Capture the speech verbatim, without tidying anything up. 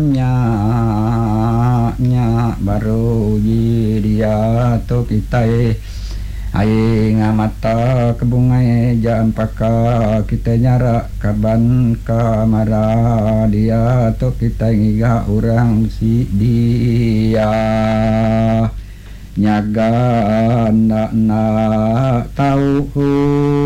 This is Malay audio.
nya nya baru dia to kita ai ngamata kebungai jam paka kita nyara kaban kamara dia to kita ngiga orang si dia nyaga na na tahu